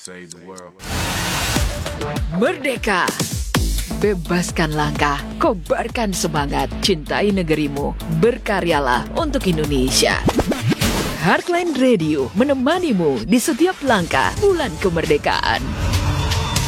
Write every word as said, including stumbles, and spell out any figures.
Merdeka! Bebaskan langkah, kobarkan semangat, cintai negerimu, berkaryalah untuk Indonesia. Heartline Radio menemanimu di setiap langkah bulan kemerdekaan.